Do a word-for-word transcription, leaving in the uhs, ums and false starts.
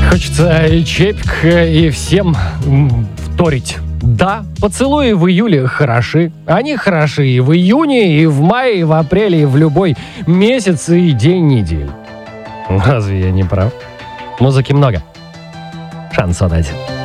Хочется и чепик, и всем вторить. Да, поцелуи в июле хороши. Они хороши и в июне, и в мае, и в апреле, и в любой месяц и день недели. Разве я не прав? Музыки много. Шансон один.